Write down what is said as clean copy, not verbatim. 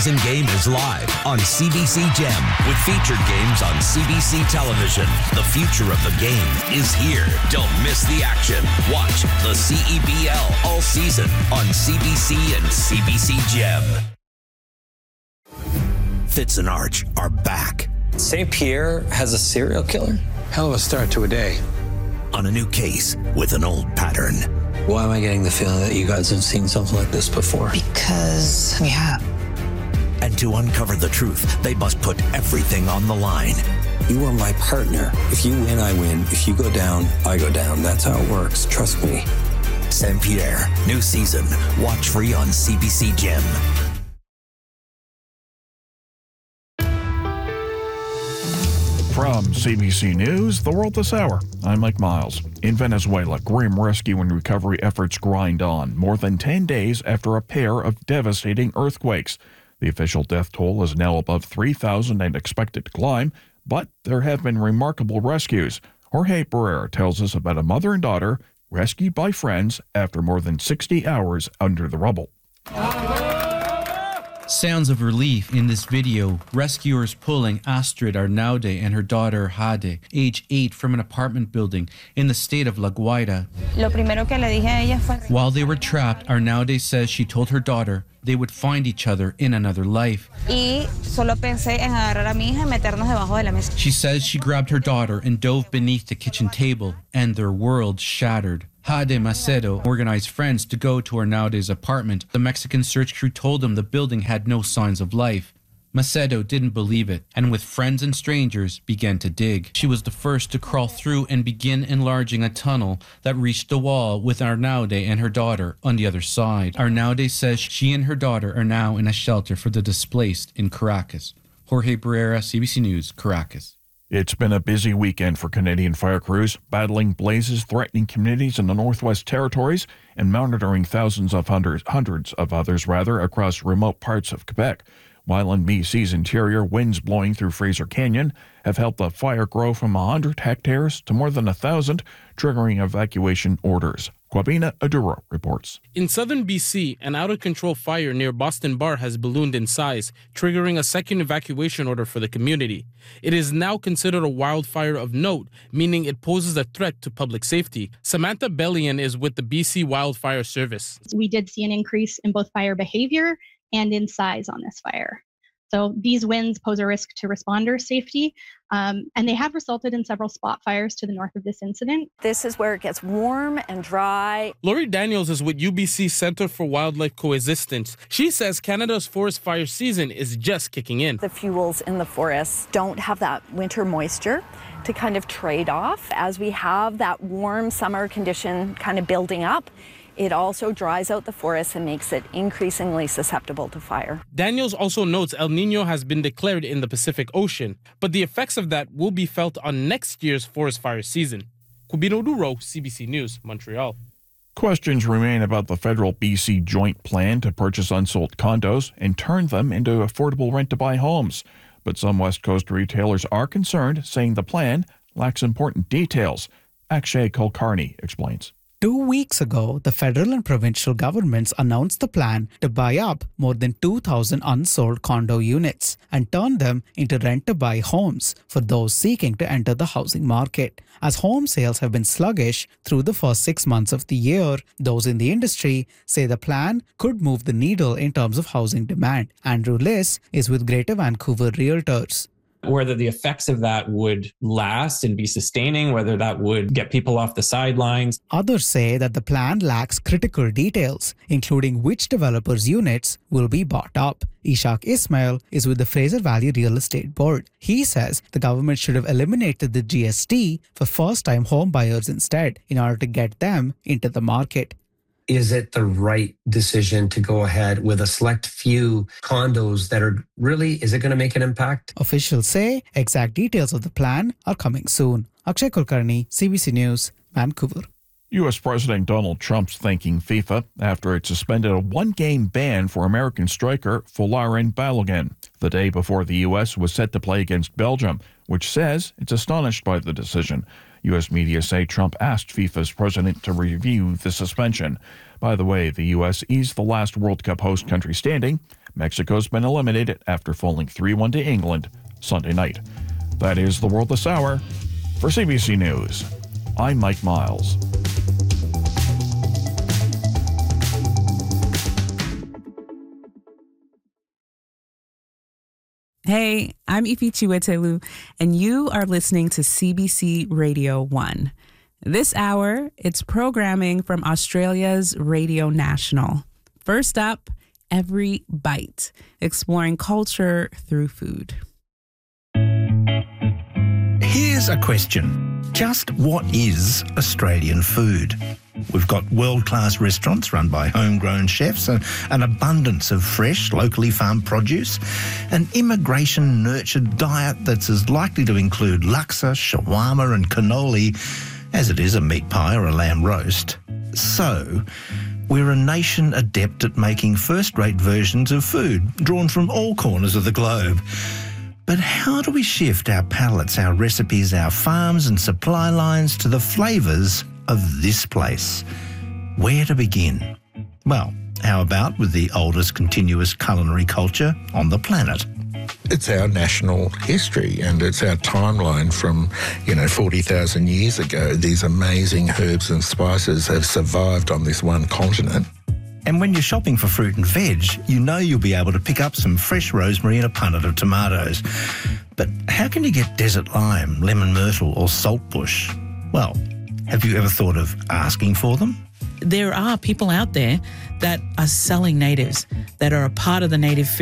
Game is live on CBC Gem with featured games on CBC television. The future of the game is here. Don't miss the action. Watch the CEBL all season on CBC and CBC Gem. Fitz and Arch are back. St. Pierre has a serial killer? Hell of a start to a day. On a new case with an old pattern. Why am I getting the feeling that you guys have seen something like this before? Because we have. And to uncover the truth, they must put everything on the line. You are my partner. If you win, I win. If you go down, I go down. That's how it works. Trust me. St. Pierre, new season. Watch free on CBC Gem. From CBC News, The World This Hour, I'm Mike Miles. In Venezuela, grim rescue and recovery efforts grind on more than 10 days after a pair of devastating earthquakes. The official death toll is now above 3,000 and expected to climb, but there have been remarkable rescues. Jorge Barrera tells us about a mother and daughter rescued by friends after more than 60 hours under the rubble. Sounds of relief in this video. Rescuers pulling Astrid Arnaude and her daughter Jade, age 8, from an apartment building in the state of La Guaira. While they were trapped, Arnaude says she told her daughter they would find each other in another life. She says she grabbed her daughter and dove beneath the kitchen table, and their world shattered. Jade Macedo organized friends to go to Arnaude's apartment. The Mexican search crew told them the building had no signs of life. Macedo didn't believe it, and with friends and strangers began to dig. She was the first to crawl through and begin enlarging a tunnel that reached the wall with Arnaude and her daughter on the other side. Arnaude says she and her daughter are now in a shelter for the displaced in Caracas. Jorge Barrera, CBC News, Caracas. It's been a busy weekend for Canadian fire crews, battling blazes threatening communities in the Northwest Territories and monitoring hundreds of others across remote parts of Quebec. While in BC's interior, winds blowing through Fraser Canyon have helped the fire grow from 100 hectares to more than 1,000, triggering evacuation orders. Kwabena Aduro reports. In southern BC, an out-of-control fire near Boston Bar has ballooned in size, triggering a second evacuation order for the community. It is now considered a wildfire of note, meaning it poses a threat to public safety. Samantha Bellion is with the BC Wildfire Service. We did see an increase in both fire behavior and in size on this fire. So these winds pose a risk to responder safety, and they have resulted in several spot fires to the north of this incident. This is where it gets warm and dry. Lori Daniels is with UBC Center for Wildlife Coexistence. She says Canada's forest fire season is just kicking in. The fuels in the forests don't have that winter moisture to kind of trade off. As we have that warm summer condition kind of building up, it also dries out the forest and makes it increasingly susceptible to fire. Daniels also notes El Nino has been declared in the Pacific Ocean, but the effects of that will be felt on next year's forest fire season. Kubino Duro, CBC News, Montreal. Questions remain about the federal BC joint plan to purchase unsold condos and turn them into affordable rent-to-buy homes. But some West Coast retailers are concerned, saying the plan lacks important details. Akshay Kulkarni explains. 2 weeks ago, the federal and provincial governments announced the plan to buy up more than 2,000 unsold condo units and turn them into rent-to-buy homes for those seeking to enter the housing market. As home sales have been sluggish through the first 6 months of the year, those in the industry say the plan could move the needle in terms of housing demand. Andrew Liss is with Greater Vancouver Realtors. Whether the effects of that would last and be sustaining, whether that would get people off the sidelines. Others say that the plan lacks critical details, including which developers' units will be bought up. Ishaq Ismail is with the Fraser Valley Real Estate Board. He says the government should have eliminated the GST for first-time home buyers instead in order to get them into the market. Is it the right decision to go ahead with a select few condos that are really, is it going to make an impact? Officials say exact details of the plan are coming soon. Akshay Kulkarni, CBC News, Vancouver. U.S. President Donald Trump's thanking FIFA after it suspended a one-game ban for American striker Folarin Balogun the day before the U.S. was set to play against Belgium, which says it's astonished by the decision. U.S. media say Trump asked FIFA's president to review the suspension. By the way, the U.S. is the last World Cup host country standing, Mexico's been eliminated after falling 3-1 to England Sunday night. That is the World this hour. For CBC News, I'm Mike Miles. Hey, I'm Ifi Chiwetelu, and you are listening to CBC Radio 1. This hour, it's programming from Australia's Radio National. First up, Every Bite, exploring culture through food. Here's a question. Just what is Australian food? We've got world-class restaurants run by homegrown chefs, an abundance of fresh, locally farmed produce, an immigration-nurtured diet that's as likely to include laksa, shawarma and cannoli as it is a meat pie or a lamb roast. So, we're a nation adept at making first-rate versions of food, drawn from all corners of the globe. But how do we shift our palates, our recipes, our farms and supply lines to the flavours of this place? Where to begin? Well, how about with the oldest continuous culinary culture on the planet? It's our national history and it's our timeline from, 40,000 years ago. These amazing herbs and spices have survived on this one continent. And when you're shopping for fruit and veg, you know you'll be able to pick up some fresh rosemary and a punnet of tomatoes. But how can you get desert lime, lemon myrtle or saltbush? Well, have you ever thought of asking for them? There are people out there that are selling natives, that are a part of the native food